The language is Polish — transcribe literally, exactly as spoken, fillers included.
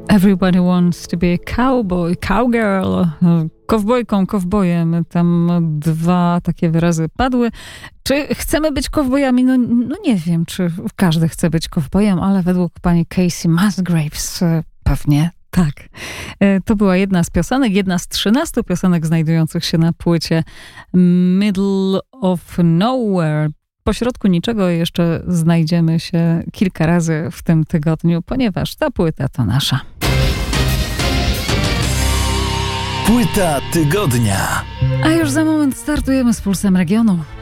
Everybody wants to be a cowboy, cowgirl, kowbojką, kowbojem. Tam dwa takie wyrazy padły. Czy chcemy być kowbojami? No, no nie wiem, czy każdy chce być kowbojem, ale według pani Casey Musgraves pewnie tak. To była jedna z piosenek, jedna z trzynastu piosenek znajdujących się na płycie Middle of Nowhere. Pośrodku niczego jeszcze znajdziemy się kilka razy w tym tygodniu, ponieważ ta płyta to nasza. Płyta tygodnia. A już za moment startujemy z Pulsem Regionu.